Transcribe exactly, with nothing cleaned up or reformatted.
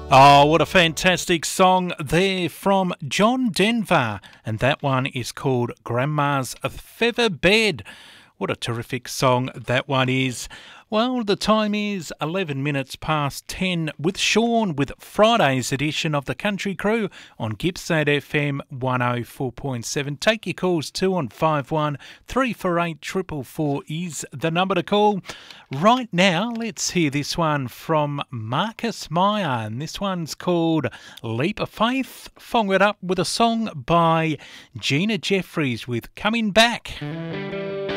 Oh, what a fantastic song there from John Denver. And that one is called Grandma's Feather Bed. What a terrific song that one is. Well, the time is eleven minutes past ten with Sean with Friday's edition of the Country Crew on Gippsland F M one oh four point seven. Take your calls two on five one three four eight four four four is the number to call. Right now, let's hear this one from Marcus Meyer, and this one's called Leap of Faith, followed up with a song by Gina Jeffries with Coming Back.